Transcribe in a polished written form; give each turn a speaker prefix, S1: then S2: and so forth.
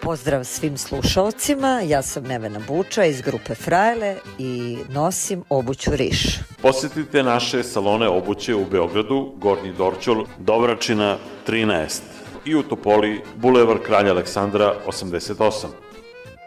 S1: Pozdrav svim slušalcima, ja sam Nevena Buča iz grupe Frajle i nosim obuću Riš.
S2: Posetite naše salone obuće u Beogradu, Gornji Dorćol, Dovračina 13 i u Topoli, Bulevar Kralja Aleksandra 88.